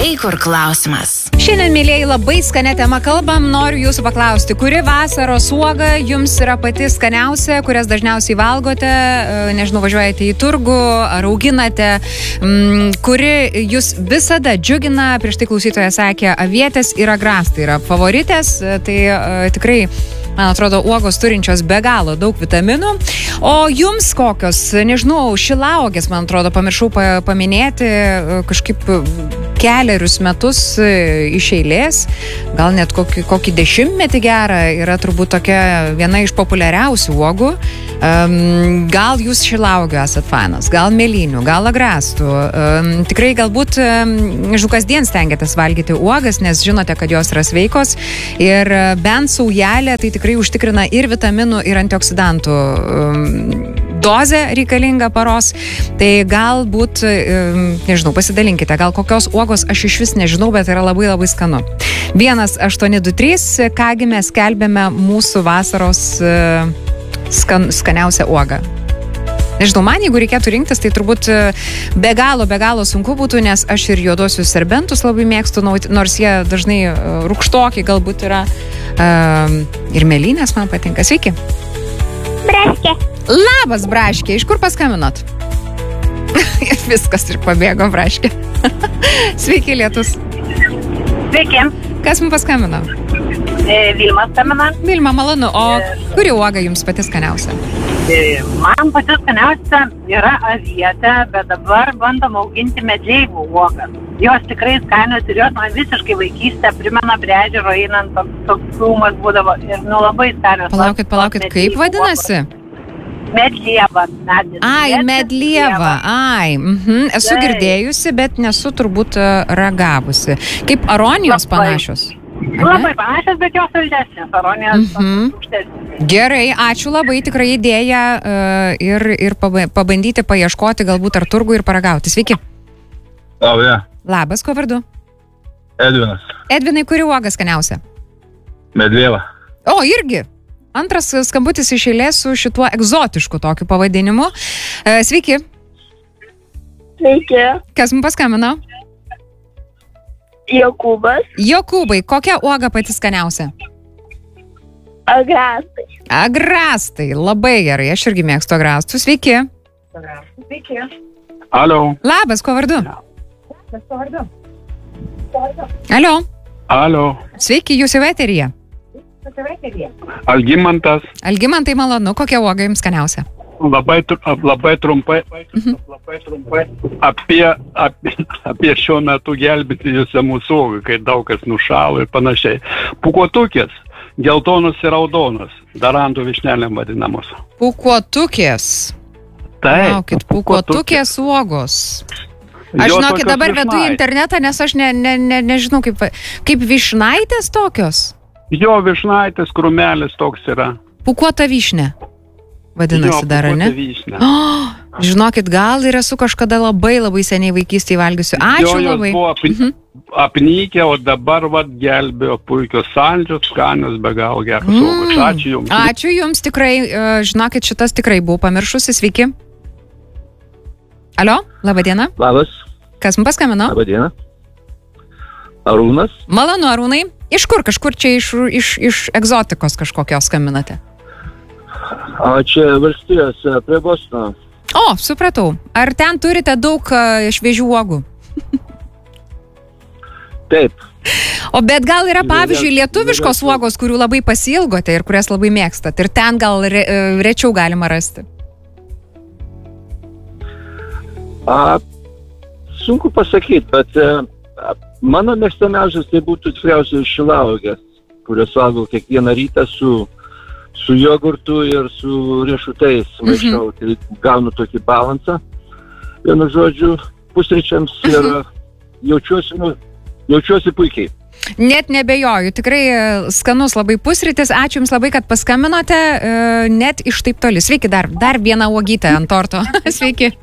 Štai kur klausimas. Šiandien, mėlėjai, labai skanę temą kalbam. Noriu jūsų paklausti, kuri vasaros uoga jums yra pati skaniausia, kurias dažniausiai valgote, nežinau, važiuojate į turgų ar auginate, kuri jūs visada džiugina. Prieš tai klausytoja sakė, avietės ir agrastai yra favoritės, tai tikrai, man atrodo, uogos turinčios be galo daug vitaminų. O jums kokios, nežinau, šilauogės, man atrodo, pamiršau paminėti kažkaip kelerius metus iš eilės, gal net kokį 10-metį gerą, yra turbūt tokia viena iš populiariausių uogų. Gal jūs šilauogių esat fanas, gal mėlynių, gal agrastų. Tikrai galbūt, nežinau, kasdien stengiatės valgyti uogas, nes žinote, kad jos yra sveikos ir bent saujelė tai tikrai užtikrina ir vitaminų, ir antioksidantų dozę reikalingą paros. Tai galbūt, nežinau, pasidalinkite, gal kokios uogos aš iš vis nežinau, bet yra labai labai skanu. 1823, kągi mes skelbėme mūsų vasaros skaniausią uogą. Nežinau, man jeigu reikėtų rinktis, tai turbūt be galo sunku būtų, nes aš ir juodosius serbentus labai mėgstu, nors jie dažnai rūgštoki galbūt yra. Ir mėlynės man patinka. Sveiki. Braškė. Labas, Braškė. Iš kur paskambinot? Ir viskas, ir pabėgo Braškė. Sveiki, lietus. Sveiki. Kas mums paskambino? Vilma skambina. Vilma, malonu. O kuri uoga jums pati skaniausia? Man pati skaniausia yra avietė, bet dabar bandom auginti medžiojių uogas. Jos tikrai skanios ir jos man visiškai vaikystę primena prie ežero einant, toks filmas būdavo ir labai skanios. Palaukit, kaip vadinasi? Medlieva. Ai, medlieva. Ai, esu girdėjusi, bet nesu turbūt ragavusi. Kaip aronijos panašios? Labai panašios, bet jos saldesnės. Aronijos rūgštesnės. Gerai, ačiū labai, tikrai idėja ir pabandyti paieškoti galbūt ar turgų ir paragauti. Sveiki. Labas. Labas, kuo vardu? Edvinas. Edvinai, kuri uoga skaniausia? Medlieva. O, irgi. Antras skambutis iš eilės su šituo egzotišku tokiu pavadinimu. Sveiki. Sveiki. Kas mums paskambino? Jokūbas. Jokūbai, kokia uoga pati skaniausia? Agrastai. Agrastai, labai gerai, aš irgi mėgstu agrastų. Sveiki. Sveiki. Alio. Labas, kuo vardu? Kuo vardu? Alio. Alio. Sveiki, jūs jau eteryje. Algimantas. Algimantai, malonu, kokia uoga jums skaniausia? Labai trumpai apie šiuo metu gelbėtijusią mūsų uogą, kai daug kas nušalo ir panašiai. Pūkuotukės, geltonos ir raudonos, darantų višnelėm vadinamos. Pūkuotukės. Taip. Pūkuotukės uogos. Aš žinokit, dabar vedu į internetą, nes aš nežinau, kaip vyšnaitės tokios. Jo, vyšnaitės krūmelis toks yra. Pūkuota vyšnė. Vadinasi dar, ne? Vyšnė. Žinokit, gal ir esu kažkada labai seniai vaikystėje valgysiu. Ačiū labai. Jos buvo apnykę, o dabar gelbėjo puikios saldžios, skanios, be galo geros uogos. Ačiū jums. Ačiū jums tikrai. Žinokit, šitas tikrai buvau pamiršusi. Sveiki. Alio, laba diena. Labas. Kas mums paskambino? Labą dieną. Arūnas. Malonu, Arūnai. Iš kur? Kažkur čia iš egzotikos kažkokios skambinate? Čia valstijose prie Bostono. O, supratau. Ar ten turite daug šviežių uogų? Taip. O bet gal yra, pavyzdžiui, lietuviškos uogos, kurių labai pasiilgote ir kurias labai mėgstat? Ir ten gal rečiau galima rasti? Sunku pasakyti, bet mano mėgstamiausias tai būtų tikriausiai šilauogės, kurios valgau kiekvieną rytą su jogurtu ir su riešutais maišau, tai gaunu tokį balansą. Vienu žodžiu, pusryčiams ir jaučiuosi puikiai. Net nebejoju, tikrai skanus labai pusrytis. Ačiū Jums labai, kad paskambinote net iš taip toli. Sveiki, dar vieną uogytę ant torto. Sveiki.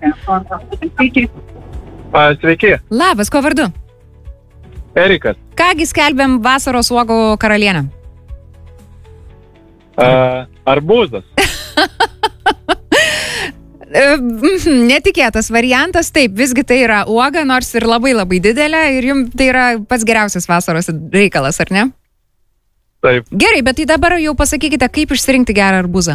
Sveiki. Labas, kuo vardu? Erikas. Kągi skelbiam vasaros uogų karalienę? Arbūzas. Netikėtas variantas, taip, visgi tai yra uoga, nors ir labai labai didelė ir jums tai yra pats geriausias vasaros reikalas, ar ne? Taip. Gerai, bet tai dabar jau pasakykite, kaip išsirinkti gerą arbūzą.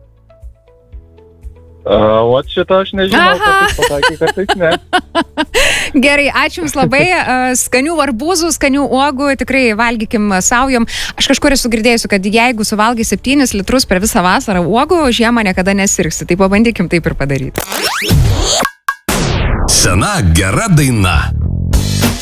O šitą aš nežinau, kad pasakė, kad taip ne. Gerai, ačiū Jums labai. Skanių arbūzų, skanių uogų, tikrai valgykim saujom. Aš kažkur esu girdėjusi, kad jeigu suvalgai 7 litrus per visą vasarą uogų, žiemą niekada nesirgsi. Tai pabandykim taip ir padaryti. Sena gera daina.